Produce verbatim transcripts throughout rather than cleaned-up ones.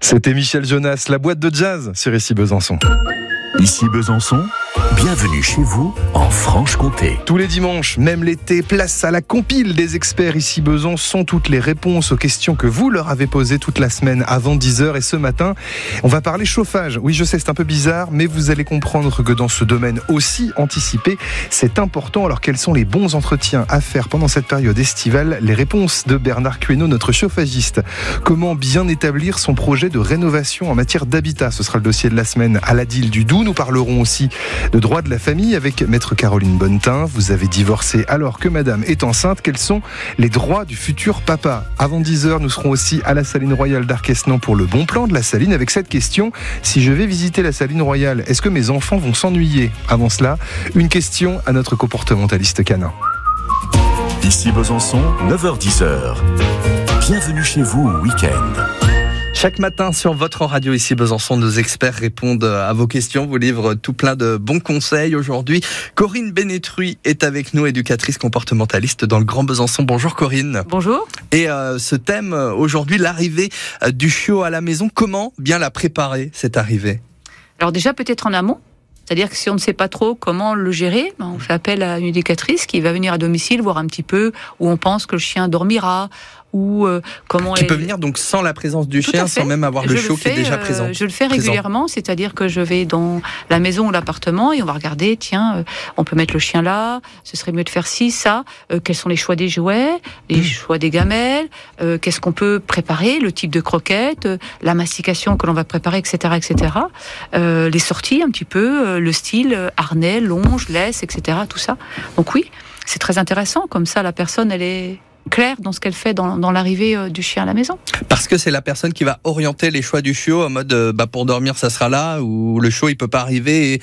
C'était Michel Jonas, la boîte de jazz sur Ici Besançon. Ici Besançon, bienvenue chez vous en Franche-Comté. Tous les dimanches, même l'été, place à la compile des experts Ici Besançon. Toutes les réponses aux questions que vous leur avez posées toute la semaine avant dix heures. Et ce matin, on va parler chauffage. Oui, je sais, c'est un peu bizarre, mais vous allez comprendre que dans ce domaine aussi anticipé, c'est important. Alors, quels sont les bons entretiens à faire pendant cette période estivale? Les réponses de Bernard Cueno, notre chauffagiste. Comment bien établir son projet de rénovation en matière d'habitat? Ce sera le dossier de la semaine à la D I L du Doubs. Nous parlerons aussi de droit de la famille avec maître Caroline Bonnetin. Vous avez divorcé alors que madame est enceinte. Quels sont les droits du futur papa? Avant dix heures, nous serons aussi à la Saline Royale d'Arquesnan pour le bon plan de la Saline avec cette question: si je vais visiter la Saline Royale, est-ce que mes enfants vont s'ennuyer? Avant cela, une question à notre comportementaliste canin. Ici Besançon, neuf heures dix. Bienvenue chez vous au week-end. Chaque matin sur votre radio Ici Besançon, nos experts répondent à vos questions, vous livrent tout plein de bons conseils. Aujourd'hui, Corinne Bénétruy est avec nous, éducatrice comportementaliste dans le Grand Besançon. Bonjour Corinne. Bonjour. Et euh, ce thème aujourd'hui, l'arrivée du chiot à la maison, comment bien la préparer, cette arrivée? Alors déjà peut-être en amont. C'est-à-dire que si on ne sait pas trop comment le gérer, on fait appel à une éducatrice qui va venir à domicile voir un petit peu où on pense que le chien dormira, ou euh, comment... Qui elle... peut venir donc sans la présence du Tout chien, sans même avoir le chiot qui est déjà présent. Euh, je le fais régulièrement, présent. C'est-à-dire que je vais dans la maison ou l'appartement et on va regarder, tiens, euh, on peut mettre le chien là, ce serait mieux de faire ci, ça, euh, quels sont les choix des jouets, les mmh. choix des gamelles, euh, qu'est-ce qu'on peut préparer, le type de croquette, euh, la mastication que l'on va préparer, et cetera, et cetera. Euh, les sorties un petit peu, euh, le style, euh, harnais, longe, laisse, et cetera, tout ça. Donc oui, c'est très intéressant, comme ça la personne, elle est... clair dans ce qu'elle fait dans, dans l'arrivée euh, du chien à la maison. Parce que c'est la personne qui va orienter les choix du chiot en mode euh, bah, pour dormir ça sera là, ou le chiot il peut pas arriver et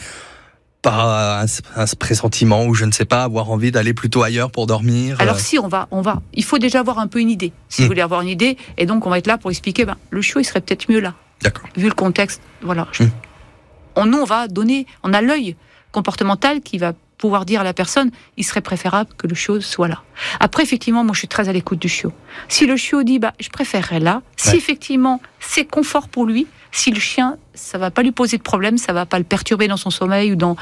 par un, un pressentiment ou je ne sais pas, avoir envie d'aller plutôt ailleurs pour dormir. Alors si on va, on va, il faut déjà avoir un peu une idée. Si mmh. vous voulez avoir une idée, et donc on va être là pour expliquer, ben, le chiot il serait peut-être mieux là. D'accord. Vu le contexte, voilà. Je... Mmh. On, nous on va donner, on a l'œil comportemental qui va pouvoir dire à la personne, il serait préférable que le chiot soit là. Après, effectivement, moi, je suis très à l'écoute du chiot. Si le chiot dit, bah, je préférerais là, si ouais. effectivement, c'est confort pour lui, si le chien, ça va pas lui poser de problème, ça va pas le perturber dans son sommeil ou dans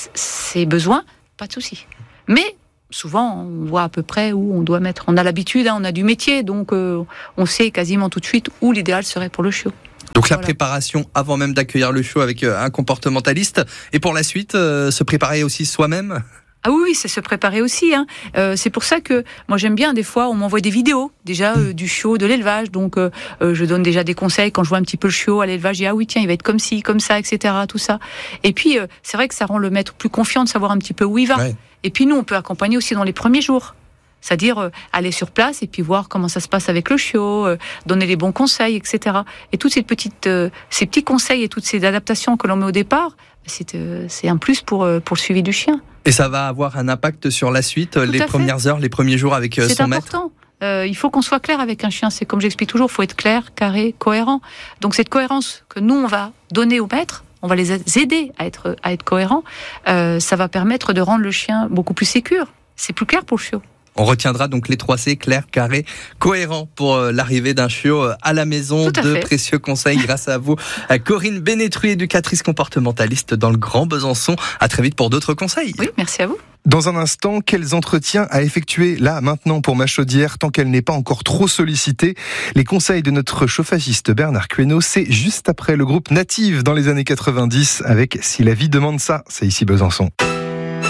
ses besoins, pas de souci. Mais, souvent, on voit à peu près où on doit mettre. On a l'habitude, hein, on a du métier, donc euh, on sait quasiment tout de suite où l'idéal serait pour le chiot. Donc la voilà. préparation avant même d'accueillir le chiot avec un comportementaliste. Et pour la suite, euh, se préparer aussi soi-même? Ah oui, oui, c'est se préparer aussi. Hein. Euh, c'est pour ça que moi j'aime bien, des fois, on m'envoie des vidéos déjà euh, du chiot, de l'élevage. Donc euh, euh, je donne déjà des conseils quand je vois un petit peu le chiot à l'élevage. Je dis ah oui, tiens, il va être comme ci, comme ça, et cetera. Tout ça. Et puis euh, c'est vrai que ça rend le maître plus confiant de savoir un petit peu où il va. Ouais. Et puis nous, on peut accompagner aussi dans les premiers jours. C'est-à-dire euh, aller sur place et puis voir comment ça se passe avec le chiot, euh, donner les bons conseils, et cetera. Et toutes ces petites, euh, ces petits conseils et toutes ces adaptations que l'on met au départ, c'est, euh, c'est un plus pour euh, pour le suivi du chien. Et ça va avoir un impact sur la suite, Tout les premières fait. heures, les premiers jours avec euh, son maître. C'est important. Euh, il faut qu'on soit clair avec un chien. C'est comme j'explique toujours, il faut être clair, carré, cohérent. Donc cette cohérence que nous on va donner au maître, on va les aider à être à être cohérents. Euh, ça va permettre de rendre le chien beaucoup plus sécure. C'est plus clair pour le chiot. On retiendra donc les trois C, clair, carré, cohérent pour euh, l'arrivée d'un chiot euh, à la maison. Tout à de fait. Précieux conseils grâce à vous. À Corinne Bénétruy, éducatrice comportementaliste dans le Grand Besançon. À très vite pour d'autres conseils. Oui, merci à vous. Dans un instant, quels entretiens à effectuer là, maintenant, pour ma chaudière, tant qu'elle n'est pas encore trop sollicitée? Les conseils de notre chauffagiste Bernard Cueno, c'est juste après le groupe Native dans les années quatre-vingt-dix avec Si la vie demande ça. C'est Ici Besançon.